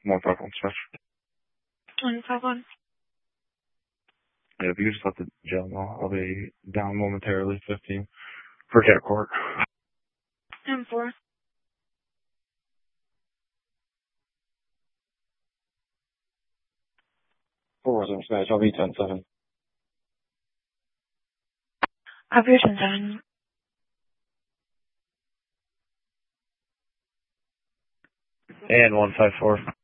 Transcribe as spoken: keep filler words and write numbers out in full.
one five one switch. one five one. Yeah, if you just let the gel know, I'll be down momentarily, fifteen. For cat court. M four. Four resume smash, I'll be ten seven. I'll be ten seven. And one five four.